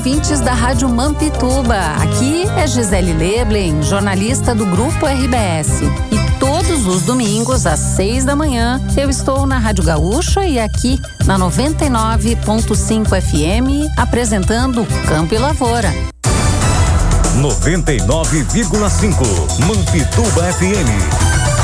ouvintes da Rádio Mampituba. Aqui é Gisele Leblen, jornalista do Grupo RBS. E todos os domingos, às 6 da manhã, eu estou na Rádio Gaúcha e aqui na 99.5 FM, apresentando Campo e Lavoura. 99,5 Mampituba FM.